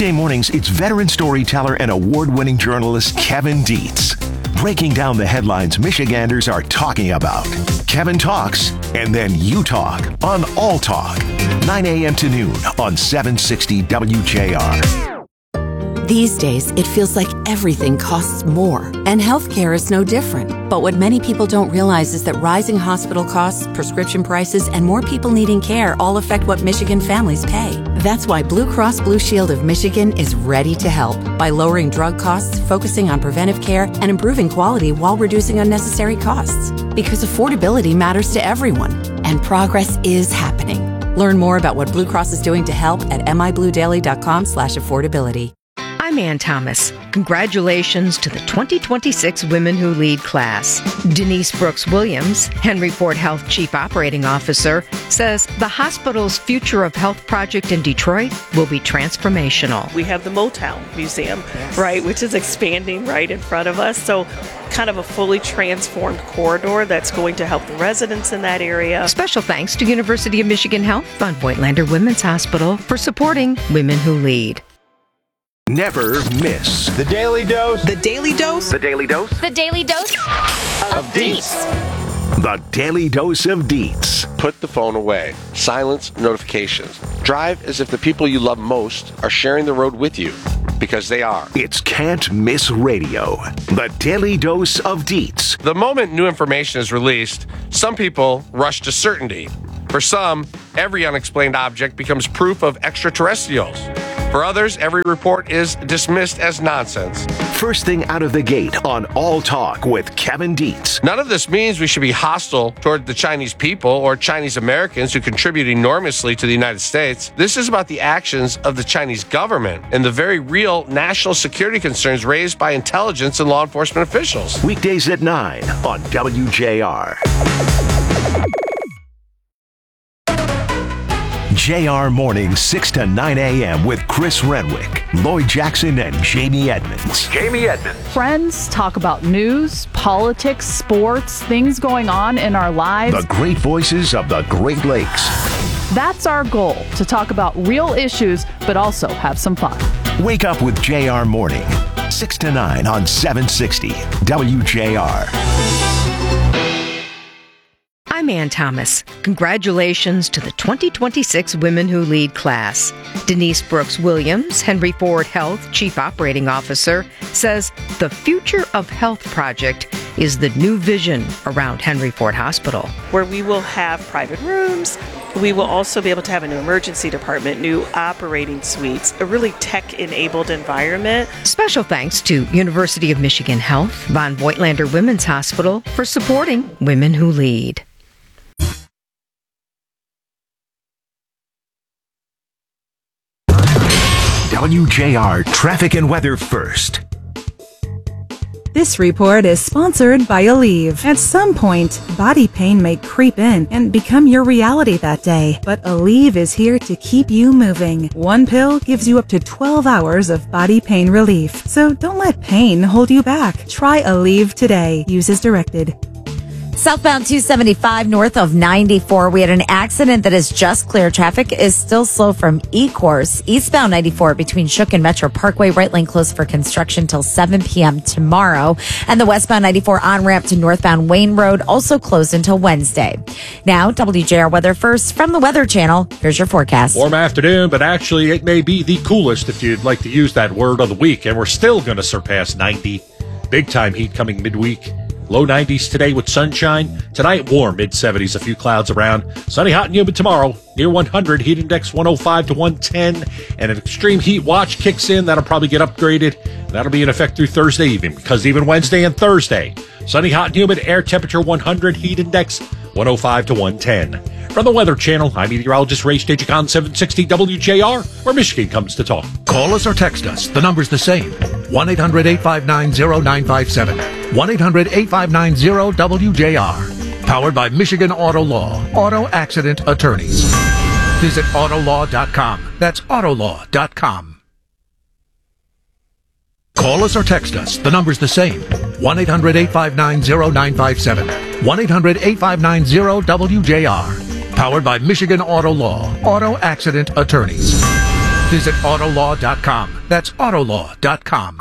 Weekday mornings, it's veteran storyteller and award-winning journalist Kevin Dietz, breaking down the headlines Michiganders are talking about. Kevin talks, and then you talk on All Talk, 9 a.m. to noon on 760 WJR. These days, it feels like everything costs more, and healthcare is no different. But what many people don't realize is that rising hospital costs, prescription prices, and more people needing care all affect what Michigan families pay. That's why Blue Cross Blue Shield of Michigan is ready to help by lowering drug costs, focusing on preventive care, and improving quality while reducing unnecessary costs. Because affordability matters to everyone, and progress is happening. Learn more about what Blue Cross is doing to help at mibluedaily.com/affordability. I'm Ann Thomas. Congratulations to the 2026 Women Who Lead class. Denise Brooks Williams, Henry Ford Health Chief Operating Officer, says the hospital's Future of Health project in Detroit will be transformational. We have the Motown Museum, right, which is expanding right in front of us. So kind of a fully transformed corridor that's going to help the residents in that area. Special thanks to University of Michigan Health Von Voigtlander Women's Hospital for supporting Women Who Lead. Never miss The Daily Dose. The Daily Dose. The Daily Dose. The Daily Dose of Dietz. The Daily Dose of Dietz. Put the phone away. Silence notifications. Drive as if the people you love most are sharing the road with you, because they are. It's Can't Miss Radio. The Daily Dose of Dietz. The moment new information is released, some people rush to certainty. For some, every unexplained object becomes proof of extraterrestrials. For others, every report is dismissed as nonsense. First thing out of the gate on All Talk with Kevin Dietz. None of this means we should be hostile toward the Chinese people or Chinese Americans who contribute enormously to the United States. This is about the actions of the Chinese government and the very real national security concerns raised by intelligence and law enforcement officials. Weekdays at 9 on WJR. JR Mornings, 6 to 9 a.m. with Chris Renwick, Lloyd Jackson, and Jamie Edmonds. Friends talk about news, politics, sports, things going on in our lives. The great voices of the Great Lakes. That's our goal, to talk about real issues, but also have some fun. Wake up with JR Morning, 6 to 9 on 760 WJR. I'm Ann Thomas. Congratulations to the 2026 Women Who Lead class. Denise Brooks Williams, Henry Ford Health Chief Operating Officer, says the Future of Health project is the new vision around Henry Ford Hospital. Where we will have private rooms. We will also be able to have a new emergency department, new operating suites, a really tech-enabled environment. Special thanks to University of Michigan Health, Von Voigtlander Women's Hospital for supporting Women Who Lead. WJR Traffic and Weather First. This report is sponsored by Aleve. At some point, body pain may creep in and become your reality that day. But Aleve is here to keep you moving. One pill gives you up to 12 hours of body pain relief. So don't let pain hold you back. Try Aleve today. Use as directed. Southbound 275 north of 94. We had an accident that is just clear. Traffic is still slow from E-Course. Eastbound 94 between Shook and Metro Parkway. Right lane closed for construction till 7 p.m. tomorrow. And the westbound 94 on-ramp to northbound Wayne Road also closed until Wednesday. Now, WJR Weather First from the Weather Channel. Here's your forecast. Warm afternoon, but actually it may be the coolest if you'd like to use that word of the week. And we're still going to surpass 90. Big time heat coming midweek. Low 90s today with sunshine. Tonight, warm, mid-70s, a few clouds around. Sunny, hot, and humid tomorrow. Near 100, heat index 105 to 110. And an extreme heat watch kicks in. That'll probably get upgraded. That'll be in effect through Thursday evening, because even Wednesday and Thursday, sunny, hot, and humid, air temperature 100, heat index 105 to 110. From the Weather Channel, I'm meteorologist Ray Stagik on 760 WJR, where Michigan comes to talk. Call us or text us. The number's the same. 1-800-859-0957. 1-800-859-0WJR. Powered by Michigan Auto Law. Auto Accident Attorneys. Visit autolaw.com. That's autolaw.com. Call us or text us. The number's the same. 1-800-859-0957. 1-800-859-0WJR. Powered by Michigan Auto Law. Auto Accident Attorneys. Visit Autolaw.com. That's Autolaw.com.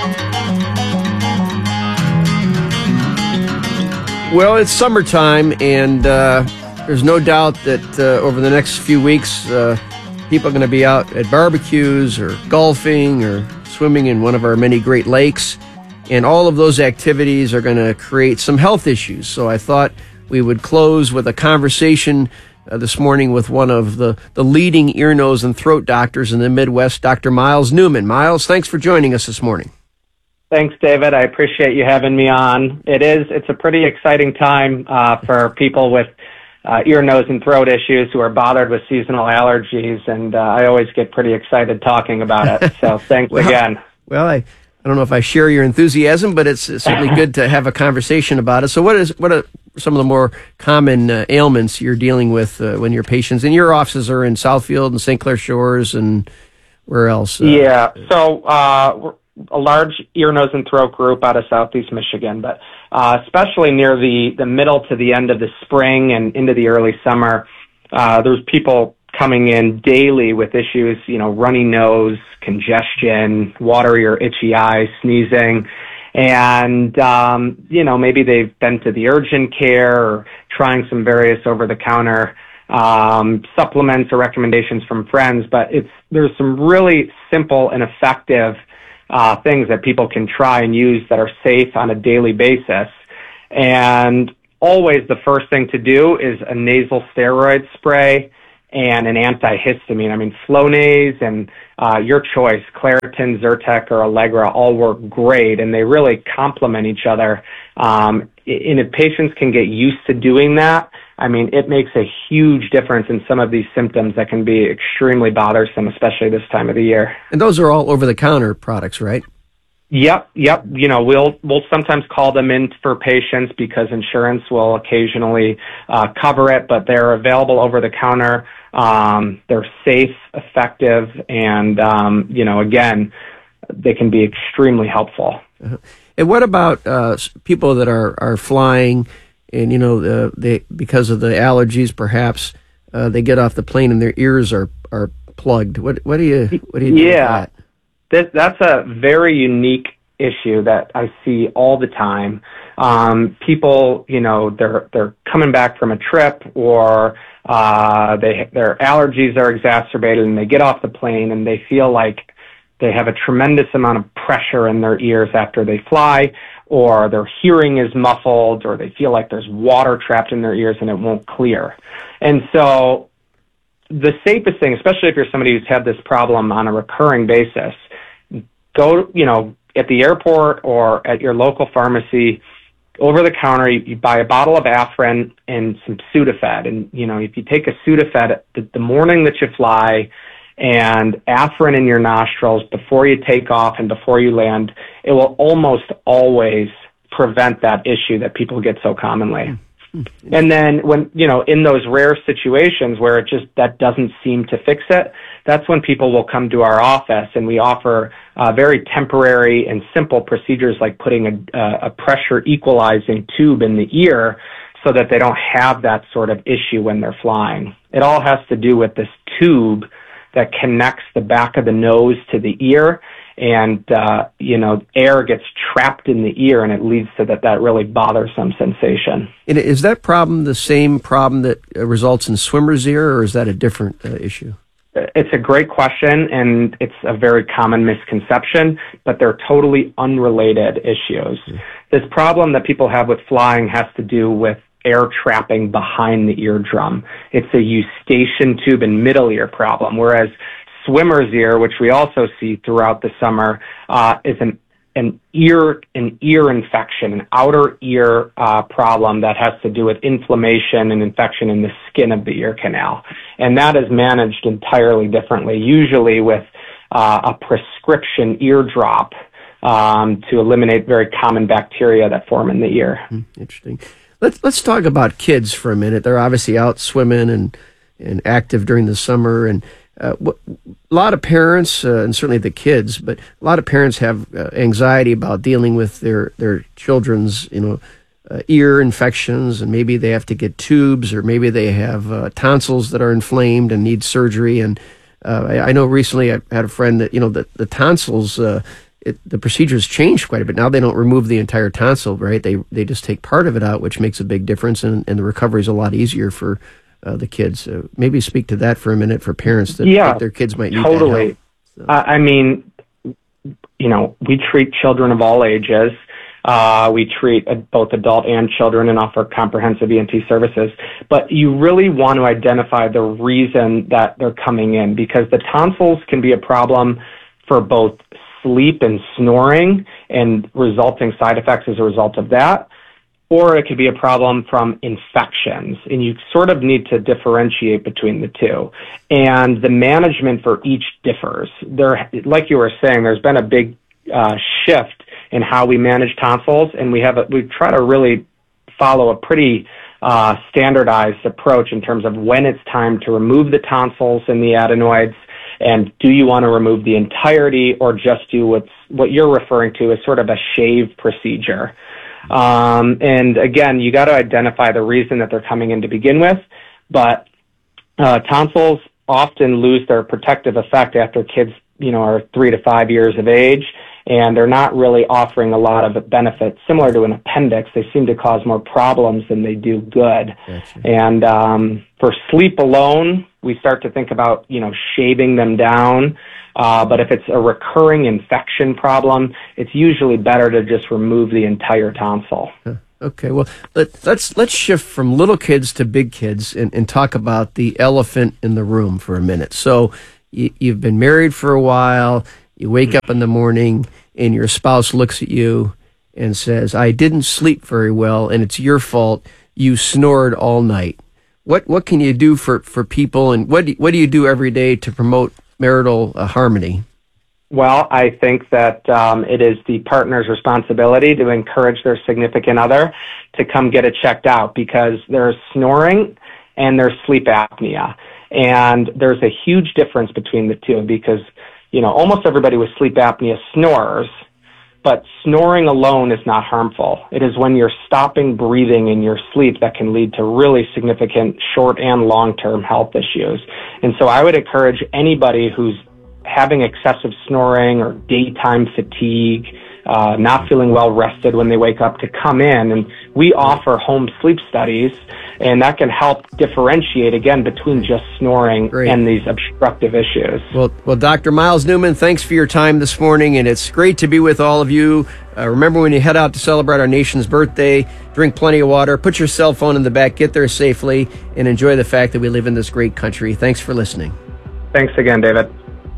Well, it's summertime, and there's no doubt that over the next few weeks, people are going to be out at barbecues or golfing or swimming in one of our many great lakes. And all of those activities are going to create some health issues. So I thought we would close with a conversation this morning with one of the leading ear, nose, and throat doctors in the Midwest, Dr. Miles Newman. Miles, thanks for joining us this morning. Thanks, David. I appreciate you having me on. It's a pretty exciting time for people with ear, nose, and throat issues who are bothered with seasonal allergies, and I always get pretty excited talking about it. So thanks again. Well, I don't know if I share your enthusiasm, but it's certainly good to have a conversation about it. So what are some of the more common ailments you're dealing with when your patients in your offices are in Southfield and St. Clair Shores and where else? So we're a large ear, nose, and throat group out of Southeast Michigan, but especially near the middle to the end of the spring and into the early summer, there's people coming in daily with issues, runny nose, congestion, watery or itchy eyes, sneezing, and, maybe they've been to the urgent care or trying some various over-the-counter supplements or recommendations from friends, but there's some really simple and effective things that people can try and use that are safe on a daily basis. And always the first thing to do is a nasal steroid spray and an antihistamine. I mean, Flonase and your choice, Claritin, Zyrtec, or Allegra, all work great, and they really complement each other. And if patients can get used to doing that, I mean, it makes a huge difference in some of these symptoms that can be extremely bothersome, especially this time of the year. And those are all over-the-counter products, right? Yep. We'll sometimes call them in for patients because insurance will occasionally cover it, but they're available over the counter. They're safe, effective, and again, they can be extremely helpful. Uh-huh. And what about people that are flying, and they because of the allergies, perhaps they get off the plane and their ears are plugged? What do you do with that? That's a very unique issue that I see all the time. People, they're coming back from a trip, or their allergies are exacerbated, and they get off the plane and they feel like they have a tremendous amount of pressure in their ears after they fly, or their hearing is muffled, or they feel like there's water trapped in their ears and it won't clear. And so the safest thing, especially if you're somebody who's had this problem on a recurring basis, go, at the airport or at your local pharmacy, over the counter, you buy a bottle of Afrin and some Sudafed. And, if you take a Sudafed the morning that you fly and Afrin in your nostrils before you take off and before you land, it will almost always prevent that issue that people get so commonly. And then when, in those rare situations where that doesn't seem to fix it, that's when people will come to our office, and we offer very temporary and simple procedures like putting a pressure equalizing tube in the ear so that they don't have that sort of issue when they're flying. It all has to do with this tube that connects the back of the nose to the ear, and, air gets trapped in the ear, and it leads to that really bothersome sensation. And is that problem the same problem that results in swimmer's ear, or is that a different issue? It's a great question, and it's a very common misconception, but they're totally unrelated issues. Mm-hmm. This problem that people have with flying has to do with air trapping behind the eardrum. It's a eustachian tube and middle ear problem, whereas swimmer's ear, which we also see throughout the summer, is an ear infection, an outer ear problem that has to do with inflammation and infection in the skin of the ear canal. And that is managed entirely differently, usually with a prescription ear drop to eliminate very common bacteria that form in the ear. Interesting. Let's talk about kids for a minute. They're obviously out swimming and active during the summer, and a lot of parents, and certainly the kids, but a lot of parents have anxiety about dealing with their children's, ear infections, and maybe they have to get tubes, or maybe they have tonsils that are inflamed and need surgery. And I know recently I had a friend that, the tonsils, the procedures changed quite a bit. Now they don't remove the entire tonsil, right? They just take part of it out, which makes a big difference, and the recovery is a lot easier for the kids. Maybe speak to that for a minute for parents that think their kids might need totally. that help. I mean, we treat children of all ages. We treat both adult and children and offer comprehensive ENT services. But you really want to identify the reason that they're coming in, because the tonsils can be a problem for both sleep and snoring and resulting side effects as a result of that, or it could be a problem from infections, and you sort of need to differentiate between the two. And the management for each differs. Like you were saying, there's been a big shift in how we manage tonsils, and we try to really follow a pretty standardized approach in terms of when it's time to remove the tonsils and the adenoids, and do you want to remove the entirety or just do what you're referring to as sort of a shave procedure. And again, you got to identify the reason that they're coming in to begin with, but tonsils often lose their protective effect after kids, are 3 to 5 years of age, and they're not really offering a lot of benefits. Similar to an appendix, they seem to cause more problems than they do good. Gotcha. And for sleep alone, we start to think about, shaving them down. But if it's a recurring infection problem, it's usually better to just remove the entire tonsil. Okay, well, let's shift from little kids to big kids and talk about the elephant in the room for a minute. So you've been married for a while, you wake up in the morning, and your spouse looks at you and says, I didn't sleep very well, and it's your fault. You snored all night. What can you do for people, and what do you do every day to promote marital harmony? Well, I think that it is the partner's responsibility to encourage their significant other to come get it checked out, because there's snoring and there's sleep apnea. And there's a huge difference between the two, because, almost everybody with sleep apnea snores, but snoring alone is not harmful. It is when you're stopping breathing in your sleep that can lead to really significant short and long-term health issues. And so I would encourage anybody who's having excessive snoring or daytime fatigue, not feeling well rested when they wake up, to come in. And we offer home sleep studies, and that can help differentiate, again, between just snoring and these obstructive issues. Well, Dr. Miles Newman, thanks for your time this morning, and it's great to be with all of you. Remember, when you head out to celebrate our nation's birthday, drink plenty of water, put your cell phone in the back, get there safely, and enjoy the fact that we live in this great country. Thanks for listening. Thanks again, David.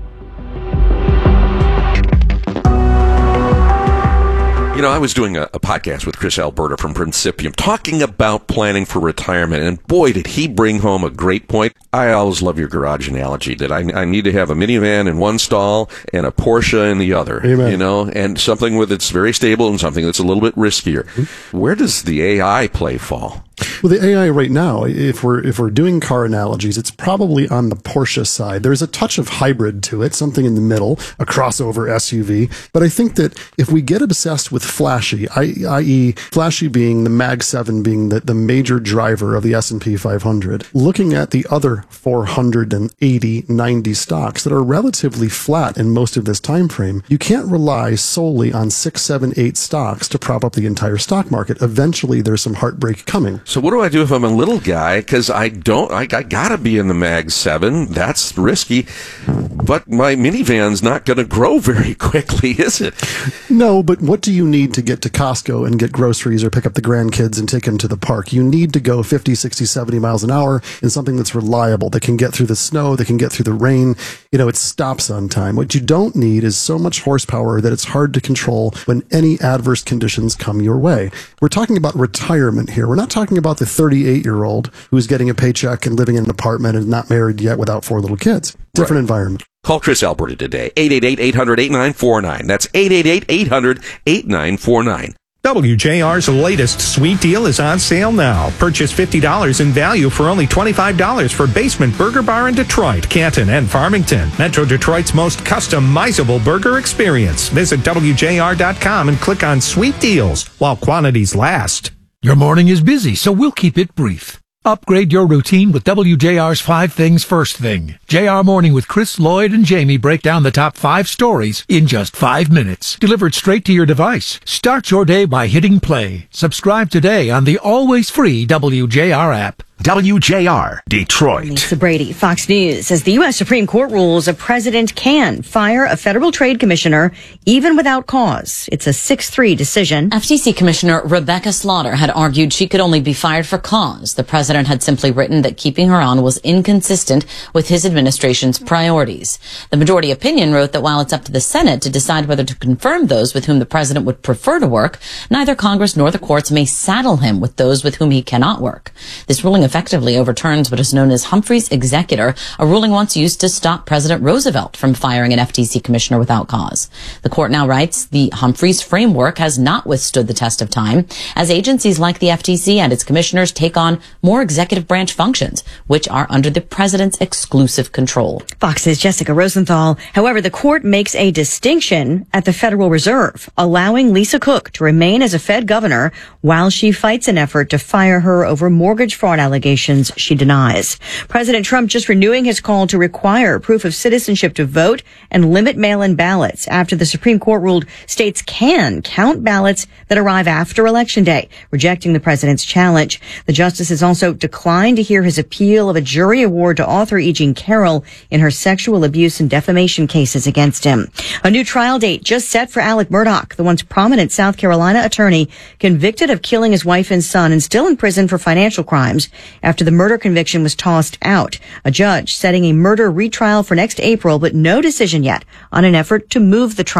I was doing a podcast with Chris Alberta from Principium talking about planning for retirement, and boy, did he bring home a great point. I always love your garage analogy that I need to have a minivan in one stall and a Porsche in the other. Amen. And something that's very stable and something that's a little bit riskier. Mm-hmm. Where does the AI play fall? Well, the AI right now, if we're doing car analogies, it's probably on the Porsche side. There's a touch of hybrid to it, something in the middle, a crossover SUV. But I think that if we get obsessed with flashy, i.e. flashy being the Mag 7 being the major driver of the S&P 500, looking at the other 480, 90 stocks that are relatively flat in most of this time frame, you can't rely solely on 6, 7, 8 stocks to prop up the entire stock market. Eventually, there's some heartbreak coming. So what do I do if I'm a little guy? Because I gotta be in the Mag 7. That's risky. But my minivan's not going to grow very quickly, is it? No, but what do you need to get to Costco and get groceries or pick up the grandkids and take them to the park? You need to go 50, 60, 70 miles an hour in something that's reliable, that can get through the snow, that can get through the rain. It stops on time. What you don't need is so much horsepower that it's hard to control when any adverse conditions come your way. We're talking about retirement here. We're not talking about the 38-year-old who's getting a paycheck and living in an apartment and not married yet without 4 little kids. Different environment. Call Chris Alberta today, 888-800-8949. That's 888-800-8949. WJR's latest sweet deal is on sale now. Purchase $50 in value for only $25 for Basement Burger Bar in Detroit, Canton, and Farmington. Metro Detroit's most customizable burger experience. Visit WJR.com and click on Sweet Deals while quantities last. Your morning is busy, so we'll keep it brief. Upgrade your routine with WJR's 5 Things First Thing. JR Morning with Chris, Lloyd, and Jamie break down the top 5 stories in just 5 minutes. Delivered straight to your device. Start your day by hitting play. Subscribe today on the always free WJR app. WJR, Detroit. Lisa Brady, Fox News, says the U.S. Supreme Court rules a president can fire a federal trade commissioner even without cause. It's a 6-3 decision. FTC Commissioner Rebecca Slaughter had argued she could only be fired for cause. The president had simply written that keeping her on was inconsistent with his administration's priorities. The majority opinion wrote that while it's up to the Senate to decide whether to confirm those with whom the president would prefer to work, neither Congress nor the courts may saddle him with those with whom he cannot work. This ruling effectively overturns what is known as Humphrey's executor, a ruling once used to stop President Roosevelt from firing an FTC commissioner without cause. The court now writes the Humphreys framework has not withstood the test of time, as agencies like the FTC and its commissioners take on more executive branch functions, which are under the president's exclusive control. Fox's Jessica Rosenthal. However, the court makes a distinction at the Federal Reserve, allowing Lisa Cook to remain as a Fed governor while she fights an effort to fire her over mortgage fraud allegations she denies. President Trump just renewing his call to require proof of citizenship to vote and limit mail-in ballots after the Supreme Court ruled states can count ballots that arrive after Election Day, rejecting the president's challenge. The justices also declined to hear his appeal of a jury award to author E. Jean Carroll in her sexual abuse and defamation cases against him. A new trial date just set for Alec Murdaugh, the once prominent South Carolina attorney convicted of killing his wife and son and still in prison for financial crimes after the murder conviction was tossed out. A judge setting a murder retrial for next April, but no decision yet on an effort to move the trial.